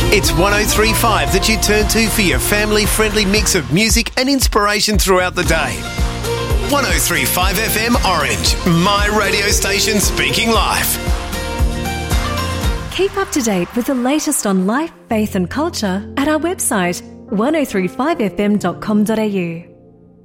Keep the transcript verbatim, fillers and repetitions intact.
It's one oh three point five that you turn to for your family-friendly mix of music and inspiration throughout the day. one oh three point five F M Orange, my radio station speaking life. Keep up to date with the latest on life, faith and culture at our website one oh three five f m dot com dot a u.